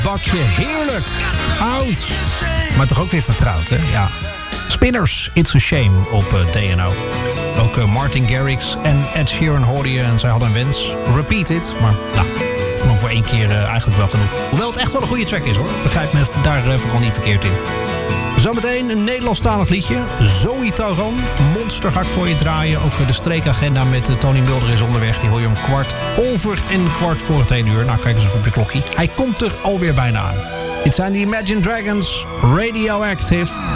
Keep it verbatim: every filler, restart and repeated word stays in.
Bakje, heerlijk. Oud. Maar toch ook weer vertrouwd, hè? Ja. Spinners, It's a Shame op uh, D N O. Ook uh, Martin Garrix en Ed Sheeran hoorden je en zij hadden een wens. Repeat It, maar nou, voor nog voor één keer uh, eigenlijk wel genoeg. Hoewel het echt wel een goede track is, hoor. Begrijp me daar uh, vooral niet verkeerd in. Zometeen een Nederlandstalig liedje. Zoe Tauran, Monster ga ik voor je draaien. Ook uh, de streekagenda met uh, Tony Mulder is onderweg. Die hoor je om kwart over en kwart voor het één uur. Nou, kijk eens even op je klokje. Hij komt er alweer bijna aan. Dit zijn de Imagine Dragons, Radioactive.